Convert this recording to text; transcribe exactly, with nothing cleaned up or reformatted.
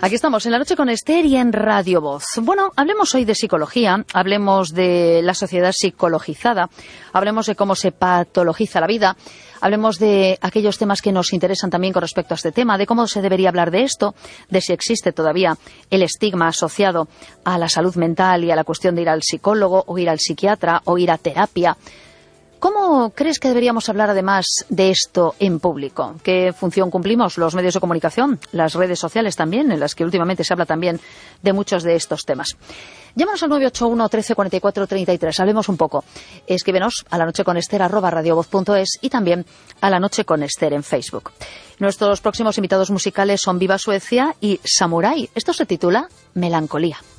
Aquí estamos, en La Noche con Esther y en Radio Voz. Bueno, hablemos hoy de psicología, hablemos de la sociedad psicologizada, hablemos de cómo se patologiza la vida, hablemos de aquellos temas que nos interesan también con respecto a este tema, de cómo se debería hablar de esto, de si existe todavía el estigma asociado a la salud mental y a la cuestión de ir al psicólogo o ir al psiquiatra o ir a terapia. ¿Cómo crees que deberíamos hablar además de esto en público? ¿Qué función cumplimos los medios de comunicación, las redes sociales también, en las que últimamente se habla también de muchos de estos temas? Llámanos al nueve ocho uno, trece, cuarenta y cuatro, treinta y tres. Hablemos un poco. Escríbenos a lanocheconester arroba radiovoz punto es y también a La Noche con Esther en Facebook. Nuestros próximos invitados musicales son Viva Suecia y Samurai. Esto se titula Melancolía.